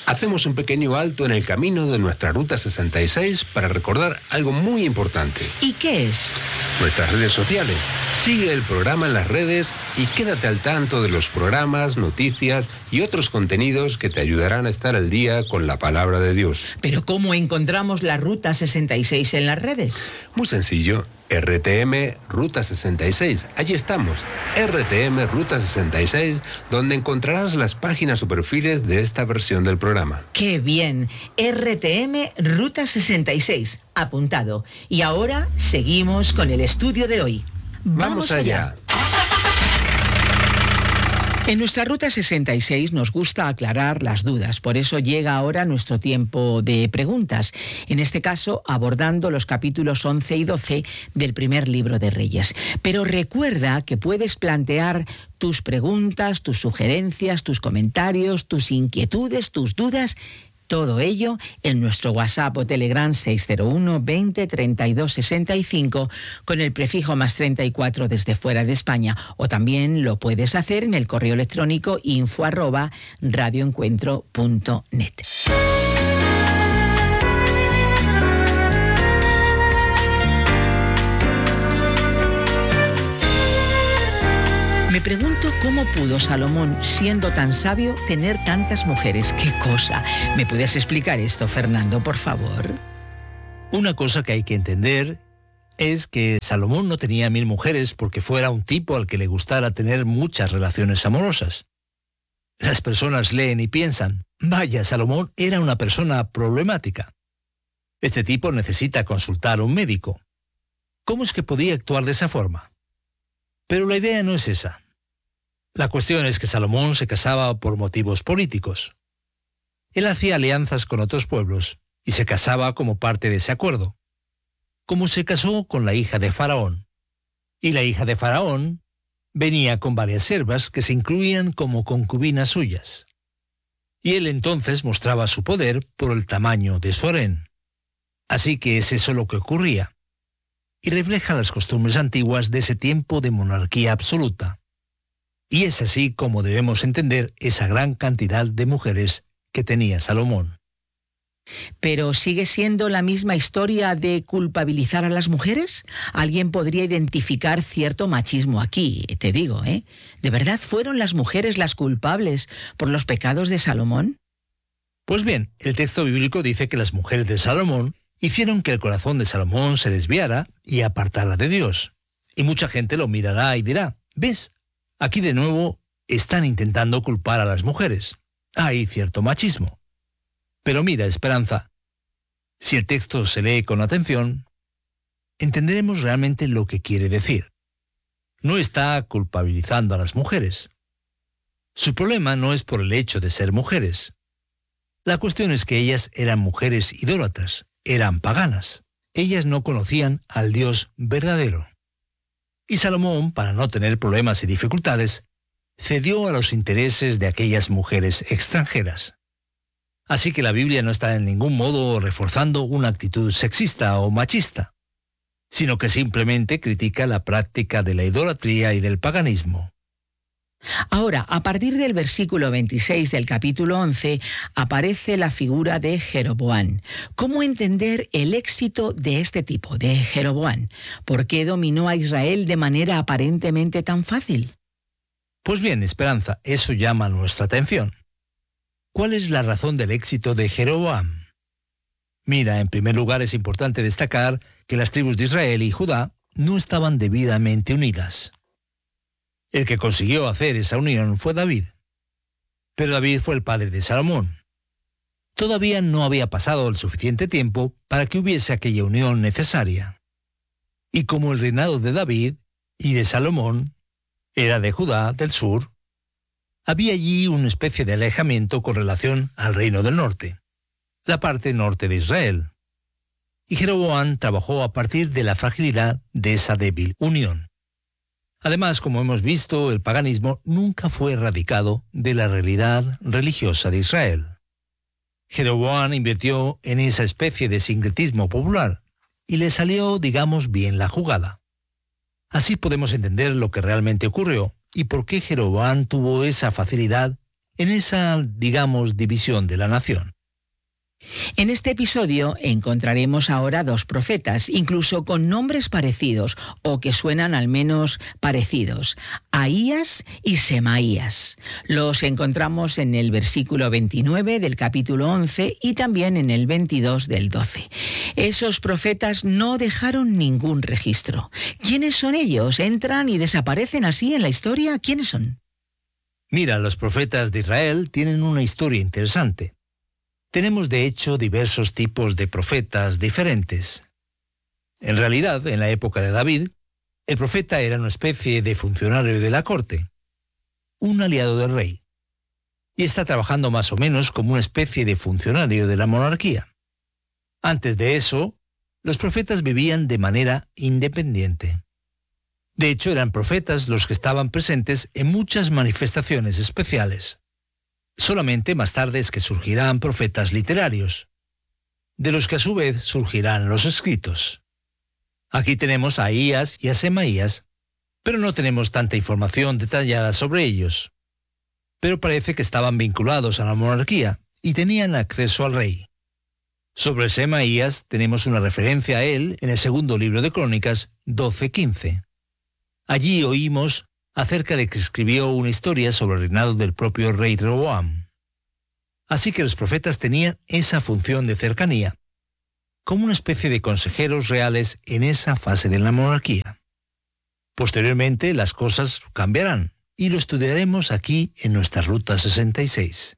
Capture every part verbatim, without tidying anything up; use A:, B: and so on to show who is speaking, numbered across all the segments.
A: Hacemos un pequeño alto en el camino de nuestra Ruta sesenta y seis para recordar algo muy importante.
B: ¿Y qué es?
A: Nuestras redes sociales. Sigue el programa en las redes y quédate al tanto de los programas, noticias y otros contenidos que te ayudarán a estar al día con la palabra de Dios.
B: ¿Pero cómo encontramos la Ruta sesenta y seis en las redes?
A: Muy sencillo. R T M Ruta sesenta y seis. Allí estamos. R T M Ruta sesenta y seis, donde encontrarás las páginas o perfiles de esta versión del programa.
B: ¡Qué bien! R T M Ruta sesenta y seis. Apuntado. Y ahora seguimos con el estudio de hoy.
A: ¡Vamos,
B: Vamos allá!
A: allá.
B: En nuestra Ruta sesenta y seis nos gusta aclarar las dudas, por eso llega ahora nuestro tiempo de preguntas, en este caso abordando los capítulos once y doce del primer libro de Reyes. Pero recuerda que puedes plantear tus preguntas, tus sugerencias, tus comentarios, tus inquietudes, tus dudas, todo ello en nuestro WhatsApp o Telegram seis cero uno, veinte, treinta y dos, sesenta y cinco con el prefijo más treinta y cuatro desde fuera de España, o también lo puedes hacer en el correo electrónico info arroba radioencuentro punto net. Me pregunto cómo pudo Salomón, siendo tan sabio, tener tantas mujeres. ¡Qué cosa! ¿Me puedes explicar esto, Fernando, por favor?
C: Una cosa que hay que entender es que Salomón no tenía mil mujeres porque fuera un tipo al que le gustara tener muchas relaciones amorosas. Las personas leen y piensan, vaya, Salomón era una persona problemática. Este tipo necesita consultar a un médico. ¿Cómo es que podía actuar de esa forma? Pero la idea no es esa. La cuestión es que Salomón se casaba por motivos políticos. Él hacía alianzas con otros pueblos y se casaba como parte de ese acuerdo, como se casó con la hija de Faraón. Y la hija de Faraón venía con varias siervas que se incluían como concubinas suyas. Y él entonces mostraba su poder por el tamaño de su harén. Así que es eso lo que ocurría. Y refleja las costumbres antiguas de ese tiempo de monarquía absoluta. Y es así como debemos entender esa gran cantidad de mujeres que tenía Salomón.
B: ¿Pero sigue siendo la misma historia de culpabilizar a las mujeres? Alguien podría identificar cierto machismo aquí, te digo, ¿eh? ¿De verdad fueron las mujeres las culpables por los pecados de Salomón?
C: Pues bien, el texto bíblico dice que las mujeres de Salomón hicieron que el corazón de Salomón se desviara y apartara de Dios. Y mucha gente lo mirará y dirá, ¿ves? Aquí de nuevo están intentando culpar a las mujeres. Hay cierto machismo. Pero mira, Esperanza, si el texto se lee con atención, entenderemos realmente lo que quiere decir. No está culpabilizando a las mujeres. Su problema no es por el hecho de ser mujeres. La cuestión es que ellas eran mujeres idólatras. Eran paganas. Ellas no conocían al Dios verdadero. Y Salomón, para no tener problemas y dificultades, cedió a los intereses de aquellas mujeres extranjeras. Así que la Biblia no está en ningún modo reforzando una actitud sexista o machista, sino que simplemente critica la práctica de la idolatría y del paganismo.
B: Ahora, a partir del versículo veintiséis del capítulo once, aparece la figura de Jeroboam. ¿Cómo entender el éxito de este tipo, de Jeroboam? ¿Por qué dominó a Israel de manera aparentemente tan fácil?
C: Pues bien, Esperanza, eso llama nuestra atención. ¿Cuál es la razón del éxito de Jeroboam? Mira, en primer lugar es importante destacar que las tribus de Israel y Judá no estaban debidamente unidas. El que consiguió hacer esa unión fue David. Pero David fue el padre de Salomón. Todavía no había pasado el suficiente tiempo para que hubiese aquella unión necesaria. Y como el reinado de David y de Salomón era de Judá del sur, había allí una especie de alejamiento con relación al reino del norte, la parte norte de Israel. Y Jeroboam trabajó a partir de la fragilidad de esa débil unión. Además, como hemos visto, el paganismo nunca fue erradicado de la realidad religiosa de Israel. Jeroboam invirtió en esa especie de sincretismo popular y le salió, digamos, bien la jugada. Así podemos entender lo que realmente ocurrió y por qué Jeroboam tuvo esa facilidad en esa, digamos, división de la nación.
B: En este episodio encontraremos ahora dos profetas, incluso con nombres parecidos, o que suenan al menos parecidos, Ahías y Semaías. Los encontramos en el versículo veintinueve del capítulo once y también en el veintidós del doce. Esos profetas no dejaron ningún registro. ¿Quiénes son ellos? ¿Entran y desaparecen así en la historia? ¿Quiénes son?
C: Mira, los profetas de Israel tienen una historia interesante. Tenemos de hecho diversos tipos de profetas diferentes. En realidad, en la época de David, el profeta era una especie de funcionario de la corte, un aliado del rey, y está trabajando más o menos como una especie de funcionario de la monarquía. Antes de eso, los profetas vivían de manera independiente. De hecho, eran profetas los que estaban presentes en muchas manifestaciones especiales. Solamente más tarde es que surgirán profetas literarios, de los que a su vez surgirán los escritos. Aquí tenemos a Ahías y a Semaías, pero no tenemos tanta información detallada sobre ellos. Pero parece que estaban vinculados a la monarquía y tenían acceso al rey. Sobre Semaías tenemos una referencia a él en el segundo libro de Crónicas doce quince. Allí oímos acerca de que escribió una historia sobre el reinado del propio rey Roboam. Así que los profetas tenían esa función de cercanía, como una especie de consejeros reales en esa fase de la monarquía. Posteriormente las cosas cambiarán, y lo estudiaremos aquí en nuestra Ruta sesenta y seis.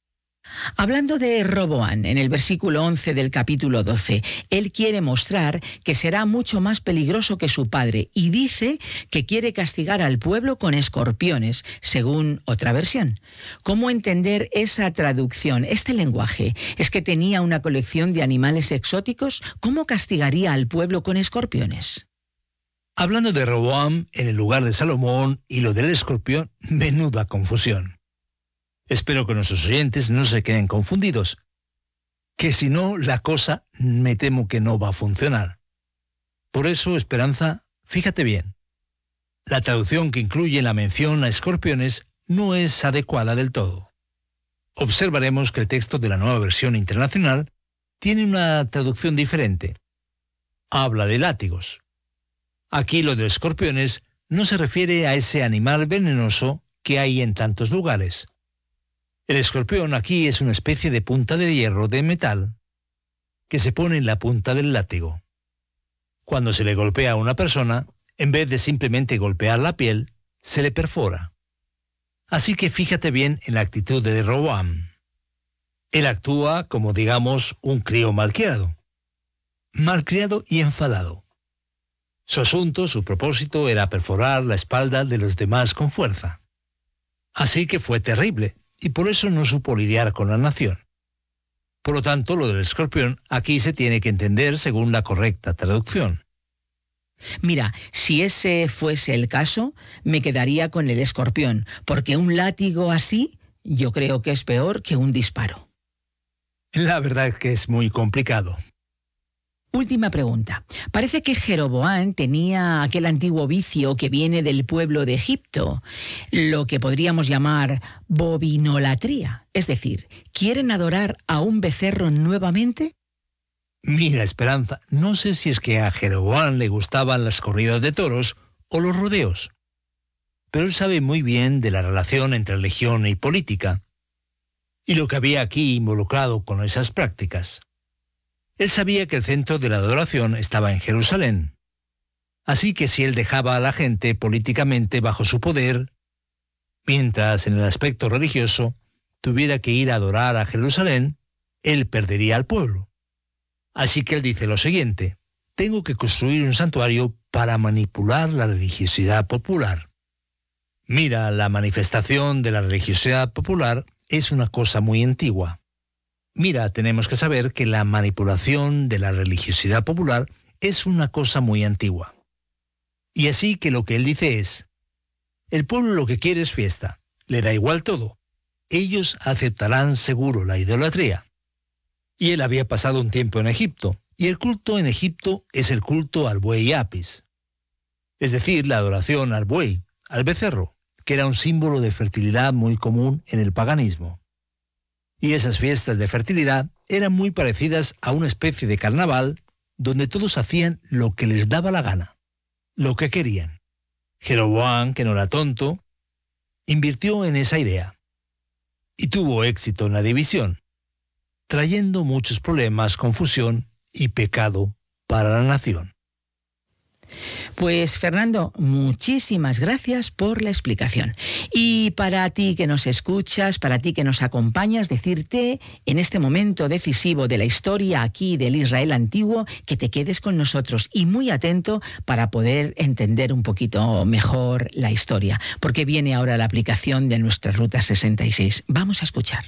B: Hablando de Roboam, en el versículo once del capítulo doce, él quiere mostrar que será mucho más peligroso que su padre y dice que quiere castigar al pueblo con escorpiones, según otra versión. ¿Cómo entender esa traducción, este lenguaje? ¿Es que tenía una colección de animales exóticos? ¿Cómo castigaría al pueblo con escorpiones?
C: Hablando de Roboam en el lugar de Salomón y lo del escorpión, menuda confusión. Espero que nuestros oyentes no se queden confundidos, que si no, la cosa me temo que no va a funcionar. Por eso, Esperanza, fíjate bien. La traducción que incluye la mención a escorpiones no es adecuada del todo. Observaremos que el texto de la Nueva Versión Internacional tiene una traducción diferente. Habla de látigos. Aquí lo de escorpiones no se refiere a ese animal venenoso que hay en tantos lugares. El escorpión aquí es una especie de punta de hierro de metal que se pone en la punta del látigo. Cuando se le golpea a una persona, en vez de simplemente golpear la piel, se le perfora. Así que fíjate bien en la actitud de Roboam. Él actúa como, digamos, un crío malcriado. Malcriado y enfadado. Su asunto, su propósito era perforar la espalda de los demás con fuerza. Así que fue terrible. Y por eso no supo lidiar con la nación. Por lo tanto, lo del escorpión aquí se tiene que entender según la correcta traducción.
B: Mira, si ese fuese el caso, me quedaría con el escorpión, porque un látigo así, yo creo que es peor que un disparo.
C: La verdad es que es muy complicado.
B: Última pregunta. Parece que Jeroboam tenía aquel antiguo vicio que viene del pueblo de Egipto, lo que podríamos llamar bovinolatría. Es decir, ¿quieren adorar a un becerro nuevamente?
C: Mira, Esperanza, no sé si es que a Jeroboam le gustaban las corridas de toros o los rodeos, pero él sabe muy bien de la relación entre religión y política, y lo que había aquí involucrado con esas prácticas. Él sabía que el centro de la adoración estaba en Jerusalén. Así que si él dejaba a la gente políticamente bajo su poder, mientras en el aspecto religioso tuviera que ir a adorar a Jerusalén, él perdería al pueblo. Así que él dice lo siguiente: tengo que construir un santuario para manipular la religiosidad popular. Mira, la manifestación de la religiosidad popular es una cosa muy antigua. Mira, tenemos que saber que la manipulación de la religiosidad popular es una cosa muy antigua. Y así que lo que él dice es, el pueblo lo que quiere es fiesta, le da igual todo. Ellos aceptarán seguro la idolatría. Y él había pasado un tiempo en Egipto, y el culto en Egipto es el culto al buey Apis. Es decir, la adoración al buey, al becerro, que era un símbolo de fertilidad muy común en el paganismo. Y esas fiestas de fertilidad eran muy parecidas a una especie de carnaval donde todos hacían lo que les daba la gana, lo que querían. Jeroboam, que no era tonto, invirtió en esa idea y tuvo éxito en la división, trayendo muchos problemas, confusión y pecado para la nación.
B: Pues Fernando, muchísimas gracias por la explicación. Y para ti que nos escuchas, para ti que nos acompañas, decirte en este momento decisivo de la historia aquí del Israel antiguo, que te quedes con nosotros y muy atento para poder entender un poquito mejor la historia, porque viene ahora la aplicación de nuestra Ruta sesenta y seis. Vamos a escuchar.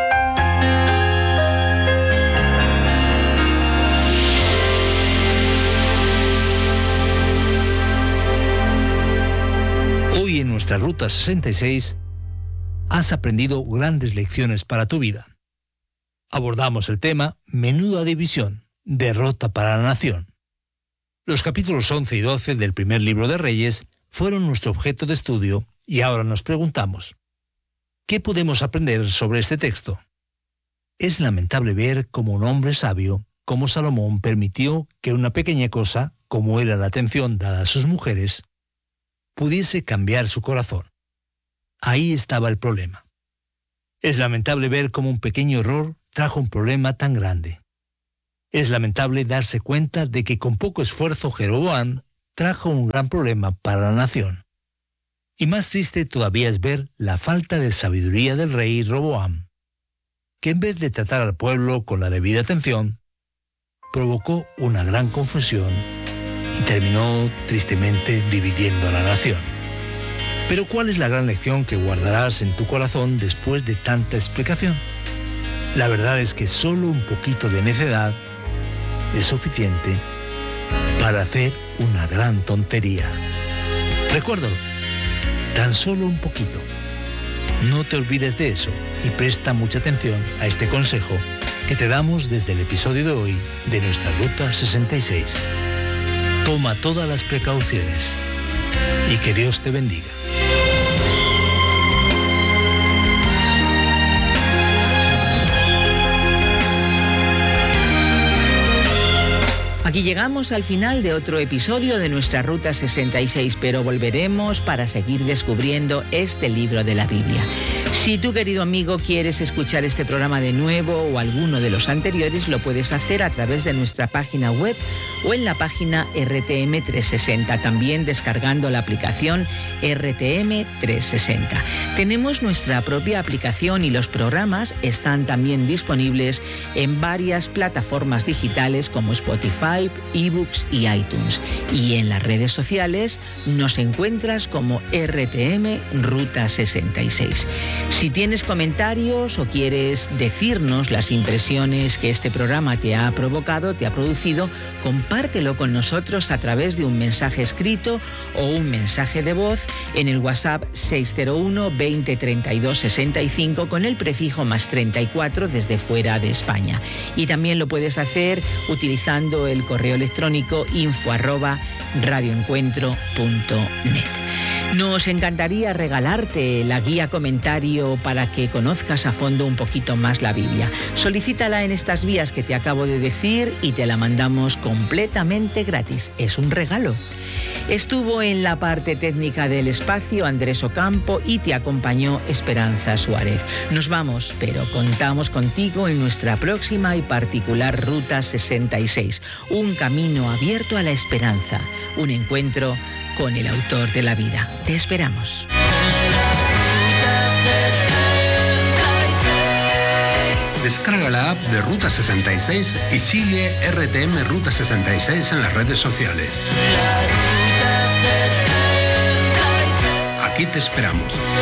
C: Hoy en nuestra Ruta sesenta y seis has aprendido grandes lecciones para tu vida. Abordamos el tema Menuda división, derrota para la nación. Los capítulos once y doce del primer libro de Reyes fueron nuestro objeto de estudio y ahora nos preguntamos, ¿qué podemos aprender sobre este texto? Es lamentable ver cómo un hombre sabio, como Salomón, permitió que una pequeña cosa, como era la atención dada a sus mujeres, pudiese cambiar su corazón. Ahí estaba el problema. Es lamentable ver cómo un pequeño error trajo un problema tan grande. Es lamentable darse cuenta de que con poco esfuerzo Jeroboam trajo un gran problema para la nación. Y más triste todavía es ver la falta de sabiduría del rey Roboam, que en vez de tratar al pueblo con la debida atención, provocó una gran confusión y terminó tristemente dividiendo a la nación. Pero ¿cuál es la gran lección que guardarás en tu corazón después de tanta explicación? La verdad es que solo un poquito de necedad es suficiente para hacer una gran tontería. Recuérdalo, tan solo un poquito. No te olvides de eso y presta mucha atención a este consejo que te damos desde el episodio de hoy de nuestra Ruta sesenta y seis. Toma todas las precauciones y que Dios te bendiga.
B: Aquí llegamos al final de otro episodio de nuestra Ruta sesenta y seis, pero volveremos para seguir descubriendo este libro de la Biblia. Si tú, querido amigo, quieres escuchar este programa de nuevo o alguno de los anteriores, lo puedes hacer a través de nuestra página web o en la página R T M trescientos sesenta, también descargando la aplicación R T M trescientos sesenta. Tenemos nuestra propia aplicación y los programas están también disponibles en varias plataformas digitales como Spotify, eBooks y iTunes. Y en las redes sociales nos encuentras como R T M Ruta sesenta y seis. Si tienes comentarios o quieres decirnos las impresiones que este programa te ha provocado, te ha producido, compártelo con nosotros a través de un mensaje escrito o un mensaje de voz en el WhatsApp seis cero uno, veinte, treinta y dos, sesenta y cinco con el prefijo más treinta y cuatro desde fuera de España. Y también lo puedes hacer utilizando el correo electrónico info arroba radioencuentro punto net. Nos encantaría regalarte la guía comentario para que conozcas a fondo un poquito más la Biblia. Solicítala en estas vías que te acabo de decir y te la mandamos completamente gratis. Es un regalo. Estuvo en la parte técnica del espacio Andrés Ocampo y te acompañó Esperanza Suárez. Nos vamos, pero contamos contigo en nuestra próxima y particular Ruta sesenta y seis. Un camino abierto a la esperanza. Un encuentro con el autor de la vida. Te esperamos.
A: Descarga la app de Ruta sesenta y seis y sigue R T M Ruta sesenta y seis en las redes sociales. Aquí te esperamos.